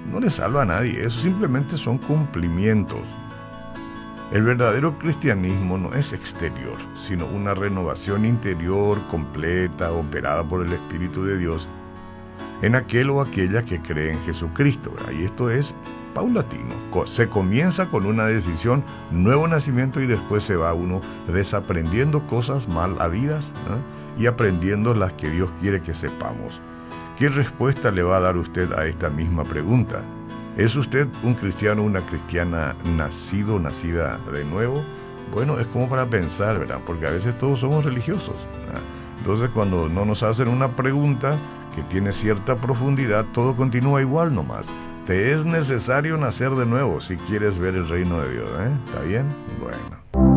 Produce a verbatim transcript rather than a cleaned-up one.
no le salva a nadie, eso simplemente son cumplimientos. El verdadero cristianismo no es exterior, sino una renovación interior completa, operada por el Espíritu de Dios, en aquel o aquella que cree en Jesucristo, ¿verdad? Y esto es paulatino. Se comienza con una decisión, nuevo nacimiento, y después se va uno desaprendiendo cosas mal habidas, ¿no? Y aprendiendo las que Dios quiere que sepamos. ¿Qué respuesta le va a dar usted a esta misma pregunta? ¿Es usted un cristiano o una cristiana nacido, nacida de nuevo? Bueno, es como para pensar, ¿verdad? Porque a veces todos somos religiosos, ¿verdad? Entonces, cuando no nos hacen una pregunta que tiene cierta profundidad, todo continúa igual nomás. Te es necesario nacer de nuevo si quieres ver el reino de Dios, ¿eh? ¿Está bien? Bueno.